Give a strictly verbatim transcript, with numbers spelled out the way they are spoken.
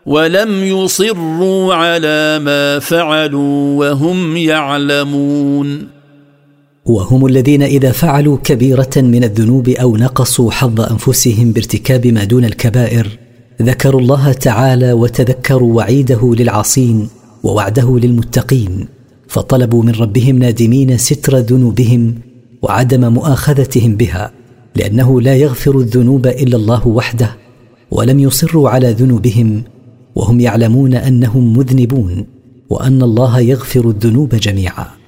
ولم يصروا على ما فعلوا وهم يعلمون. وهم الذين إذا فعلوا كبيرة من الذنوب أو نقصوا حظ أنفسهم بارتكاب ما دون الكبائر ذكروا الله تعالى وتذكروا وعيده للعاصين ووعده للمتقين، فطلبوا من ربهم نادمين ستر ذنوبهم وعدم مؤاخذتهم بها، لأنه لا يغفر الذنوب إلا الله وحده، ولم يصروا على ذنوبهم وهم يعلمون أنهم مذنبون وأن الله يغفر الذنوب جميعا.